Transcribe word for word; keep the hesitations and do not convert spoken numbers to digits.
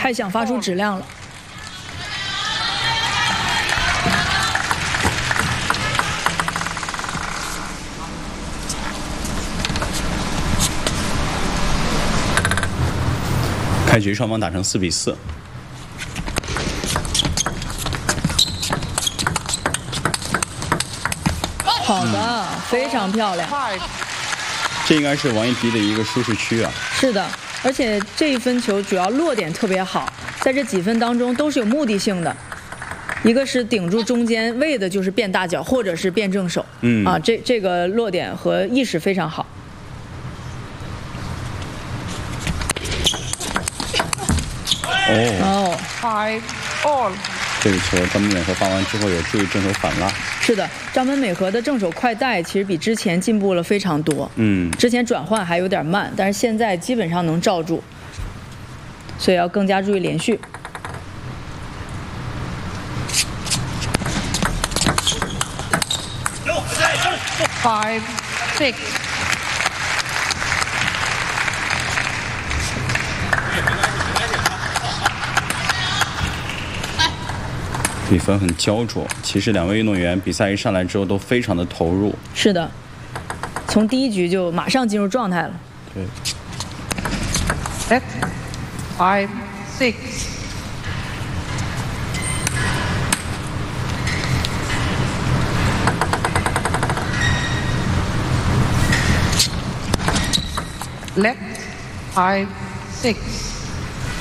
太想发出质量了。 开局双方打成四比四。 好的，嗯、非常漂亮。 这应该是王艺迪的一个舒适区啊。 是的，而且这一分球主要落点特别好，在这几分当中都是有目的性的。一个是顶住中间，为的就是变大脚或者是变正手。嗯啊，这这个落点和意识非常好。 哦。 Five all。 这个球张本美和发完之后有注意正手反拉。 是的，张本美和的正手快带其实比之前进步了非常多。 嗯， 之前转换还有点慢，但是现在基本上能罩住，所以要更加注意连续。 Five, six。 比分很焦灼，其实两位运动员比赛一上来之后都非常的投入。 是的，从第一局就马上进入状态了。 对。 Set five six。Left five six。